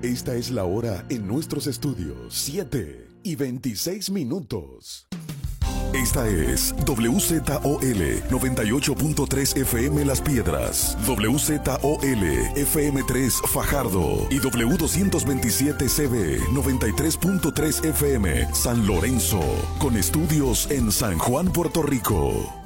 Esta es la hora en nuestros estudios, 7:26. Esta es WZOL 98.3 FM Las Piedras, WZOL FM3 Fajardo y W227CB 93.3 FM San Lorenzo, con estudios en San Juan, Puerto Rico.